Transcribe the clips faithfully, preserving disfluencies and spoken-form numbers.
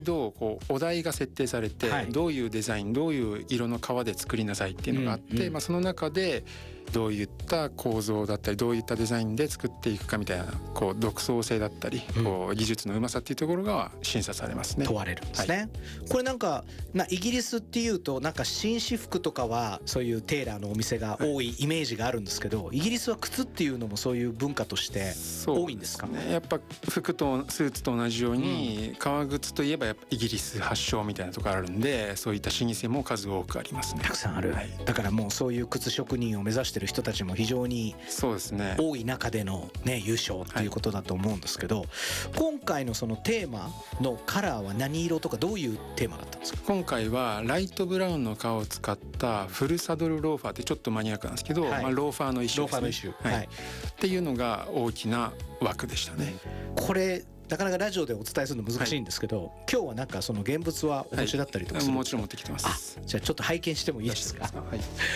どこうお題が設定されて、はい、どういうデザインどういう色の革で作りなさいっていうのがあって、うんうんまあ、その中でどういった構造だったりどういったデザインで作っていくかみたいなこう独創性だったり、うん、こう技術のうまさっていうところが審査されますね。 問われるんですね、はい、これなんかなイギリスっていうとなんか紳士服とかはそういうテーラーのお店が多いイメージがあるんですけど、はい、イギリスは靴っていうのもそういう文化として多いんですか？ そうですね、やっぱ服とスーツと同じように、うん、革靴といえばやっぱイギリス発祥みたいなところあるんでそういった老舗も数多くありますね。 たくさんある、はい、だからもうそういう靴職人を目指してる人たちも非常に多い中での、ね、優勝っていうことだと思うんですけど、はい、今回のそのテーマのカラーは何色とかどういうテーマだったんですか？ 今回はライトブラウンの革を使ったフルサドルローファーってちょっとマニアックなんですけど、はいまあ、ローファーの一種ですね。ローファーの一種、はいはい、っていうのが大きな枠でしたね。 これなかなかラジオでお伝えするの難しいんですけど、はい、今日はなんかその現物はお持ちだったりとかする、 はい、もちろん持ってきてます。 あ、じゃあちょっと拝見してもいいですか？はい、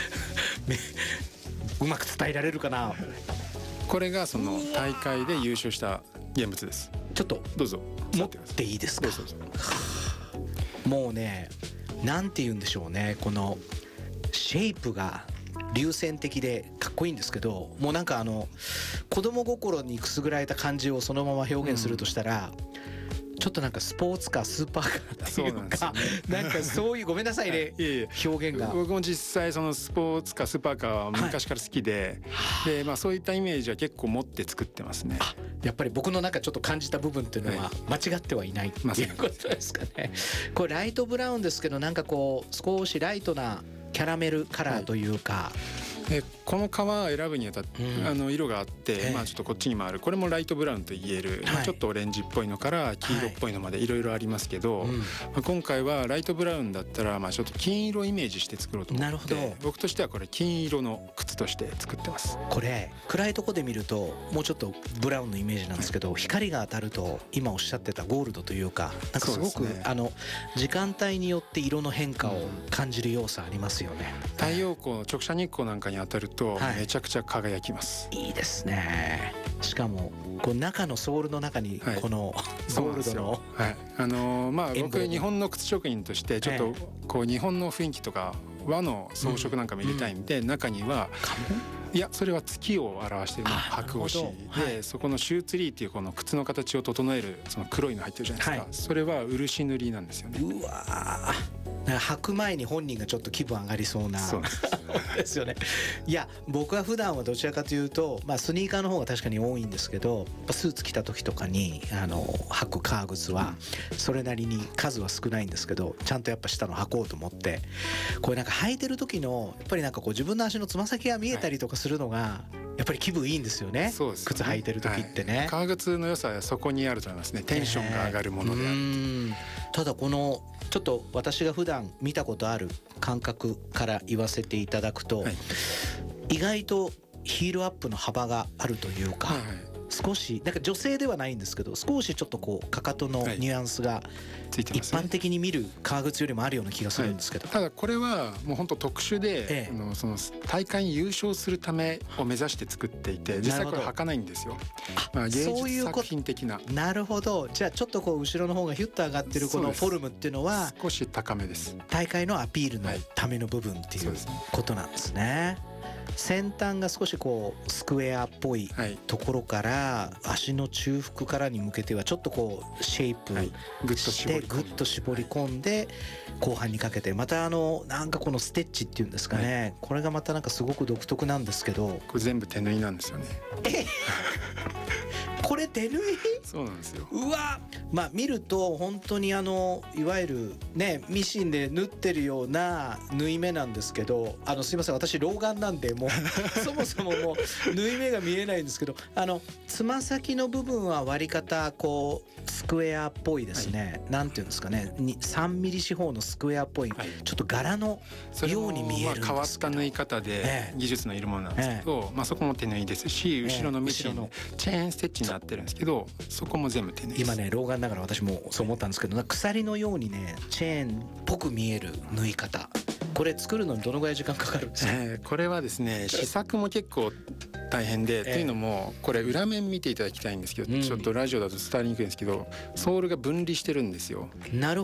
うまく伝えられるかな。 これがその大会で優勝した現物です。 ちょっとどうぞ持っていいですか？ どうぞどうぞ。 もうね、なんて言うんでしょうね、このシェイプが流線的でかっこいいんですけど、もうなんかあの子供心にくすぐられた感じをそのまま表現するとしたら、うん、ちょっとなんかスポーツカースーパーカーっていうか、な, なんかそういうごめんなさいね、はい、いえいえ表現が。 僕も実際そのスポーツカースーパーカーは昔から好きで、はい、でまあそういったイメージは結構持って作ってますね。 あ、やっぱり僕の中ちょっと感じた部分っていうのは間違ってはいないっていうことですかね。これライトブラウンですけど、なんかこう少しライトなキャラメルカラーというか、はい、 でこの革を選ぶにあたって、うん、あの色があって、えーまあ、ちょっとこっちにもある、これもライトブラウンと言える、はい、ちょっとオレンジっぽいのから黄色っぽいのまでいろいろありますけど、はいうんまあ、今回はライトブラウンだったらまあちょっと金色イメージして作ろうと思って。なるほど。僕としてはこれ金色の靴として作ってます。 これ暗いとこで見るともうちょっとブラウンのイメージなんですけど、はい、光が当たると今おっしゃってたゴールドというか、なんかすごく、ね、あの時間帯によって色の変化を感じる要素ありますよね。 太陽光、直射日光なんかに当たるとめちゃくちゃ輝きます、 はい、いいですね。しかもこう中のソールの中にこのゴールドの、 はい、あのー、まあ僕日本の靴職人としてちょっとこう日本の雰囲気とか和の装飾なんかも入れたいんで、うん、中にはいやそれは月を表している白押しで、はい、そこのシューツリーっていうこの靴の形を整えるその黒いの入ってるじゃないですか、はい、それは漆塗りなんですよね。 うわー、履く前に本人がちょっと気分上がりそうな。そうですよね。いや僕は普段はどちらかというと、まあ、スニーカーの方が確かに多いんですけど、スーツ着た時とかにあの履く革靴はそれなりに数は少ないんですけど、ちゃんとやっぱ下の履こうと思って、これなんか履いてる時のやっぱりなんかこう自分の足のつま先が見えたりとかするのが、はい、やっぱり気分いいんですよね。そうですよね、靴履いてる時ってね、はい、 革靴の良さはそこにあると思いますね。テンションが上がるものである、えー、 ただこのちょっと私が普段見たことある感覚から言わせていただくと、はい、意外とヒールアップの幅があるというか、はいはい、少しなんか女性ではないんですけど少しちょっとこうかかとのニュアンスが一般的に見る革靴よりもあるような気がするんですけど、 はい、ただこれはもう本当特殊で、ええ、あのその大会に優勝するためを目指して作っていて、実際これ履かないんですよ。まあ、芸術作品的な。 なるほど。じゃあちょっとこう後ろの方がヒュッと上がってるこのフォルムっていうのは少し高めです。 大会のアピールのための部分っていうことなんですね。先端が少しこうスクエアっぽいところから、はい、足の中腹からに向けてはちょっとこうシェイプしてグッと絞り込んで後半にかけてまたあのなんかこのステッチっていうんですかね、はい、これがまたなんかすごく独特なんですけど、 これ全部手縫いなんですよね。 えこれ手縫い？ そうなんですよ。 うわ、まあ見ると本当にあのいわゆるねミシンで縫ってるような縫い目なんですけど、あのすいません私老眼なんでもうそもそももう縫い目が見えないんですけど、あのつま先の部分は割り方こうスクエアっぽいですね、はい、なんていうんですかね、さんミリ四方のスクエアっぽい、はい、ちょっと柄のように見えるんですけど、それもまあ変わった縫い方で技術のいるものなんですけど、ええまあ、そこも手縫いですし、後ろのミシンのチェーンステッチになってるんですけど、そこも全部手縫いです。 今ね老眼ながら私もそう思ったんですけど、鎖のようにねチェーンっぽく見える縫い方、これ作るのにどのぐらい時間かかるんですか？ えー、これはですね試作も結構大変で、えー、というのもこれ裏面見ていただきたいんですけど、うん、ちょっとラジオだと伝わりにくいんですけどソールが分離してるんですよ。 なる